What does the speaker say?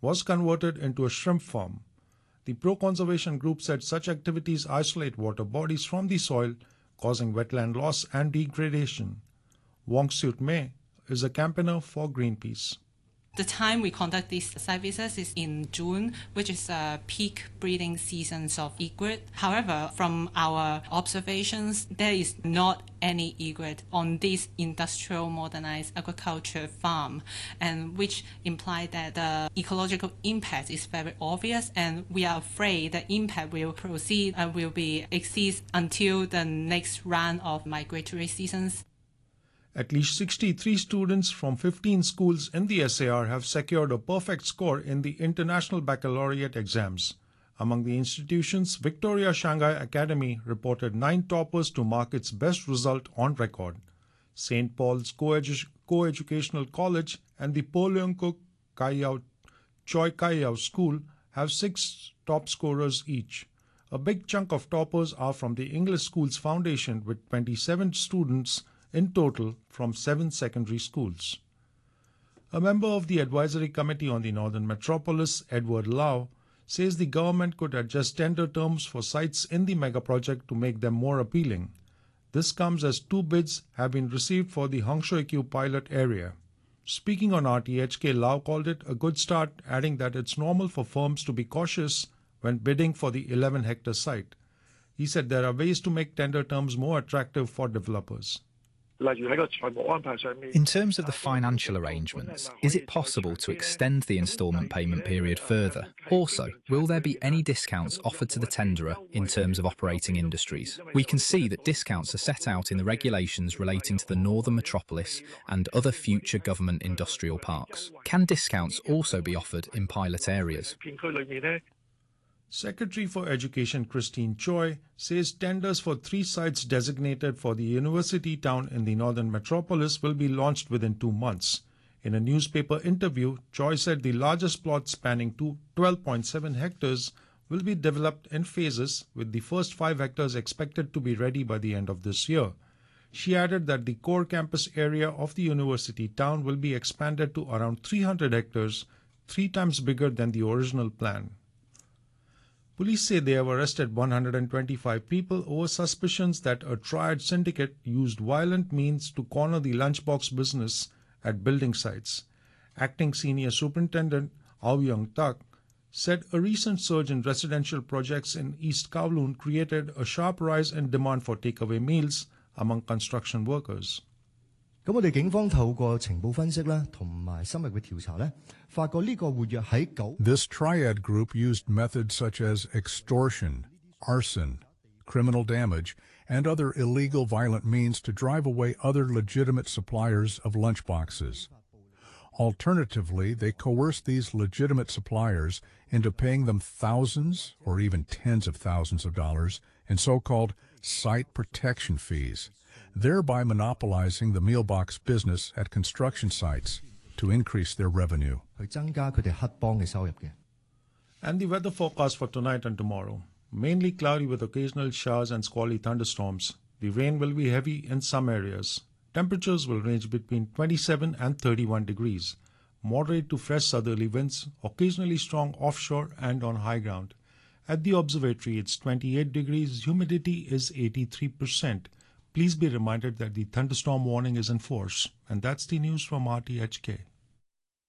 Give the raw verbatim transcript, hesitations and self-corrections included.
was converted into a shrimp farm. The pro-conservation group said such activities isolate water bodies from the soil, causing wetland loss and degradation. Wong Seut Mei is a campaigner for Greenpeace. The time we conduct these site visits is in June, which is a peak breeding seasons of egret. However, from our observations, there is not any egret on this industrial modernized agriculture farm, and which implies that the ecological impact is very obvious, and we are afraid the impact will proceed and will be exist until the next round of migratory seasons. At least sixty-three students from fifteen schools in the S A R have secured a perfect score in the International Baccalaureate exams. Among the institutions, Victoria Shanghai Academy reported nine toppers to mark its best result on record. Saint Paul's Co-edu- Co-Educational College and the Po Leung Kuk Kai-Yao Choi Kai-Yao School have six top scorers each. A big chunk of toppers are from the English Schools Foundation, with twenty-seven students in total from seven secondary schools. A member of the Advisory Committee on the Northern Metropolis, Edward Lau, says the government could adjust tender terms for sites in the mega project to make them more appealing. This comes as two bids have been received for the Hung Shui Kiu pilot area. Speaking on R T H K, Lau called it a good start, adding that it's normal for firms to be cautious when bidding for the eleven hectare site. He said there are ways to make tender terms more attractive for developers. In terms of the financial arrangements, is it possible to extend the instalment payment period further? Also, will there be any discounts offered to the tenderer in terms of operating industries? We can see that discounts are set out in the regulations relating to the Northern Metropolis and other future government industrial parks. Can discounts also be offered in pilot areas? Secretary for Education Christine Choi says tenders for three sites designated for the university town in the Northern Metropolis will be launched within two months. In a newspaper interview, Choi said the largest plot spanning twelve point seven hectares will be developed in phases, with the first five hectares expected to be ready by the end of this year. She added that the core campus area of the university town will be expanded to around three hundred hectares, three times bigger than the original plan. Police say they have arrested one hundred twenty-five people over suspicions that a triad syndicate used violent means to corner the lunchbox business at building sites. Acting Senior Superintendent Au Young Tak said a recent surge in residential projects in East Kowloon created a sharp rise in demand for takeaway meals among construction workers. 咁我哋警方透過情報分析啦，同埋深入嘅調查咧，發覺呢個活躍喺九。 This triad group used methods such as extortion, arson, criminal damage, and other illegal violent means to drive away other legitimate suppliers of lunchboxes. Alternatively, they coerced these legitimate suppliers into paying them thousands or even tens of thousands of dollars in so-called site protection fees, thereby monopolizing the mealbox business at construction sites to increase their revenue. And the weather forecast for tonight and tomorrow. Mainly cloudy with occasional showers and squally thunderstorms. The rain will be heavy in some areas. Temperatures will range between twenty-seven and thirty-one degrees. Moderate to fresh southerly winds, occasionally strong offshore and on high ground. At the observatory, it's twenty-eight degrees, humidity is eighty-three percent. Please be reminded that the thunderstorm warning is in force. And that's the news from R T H K.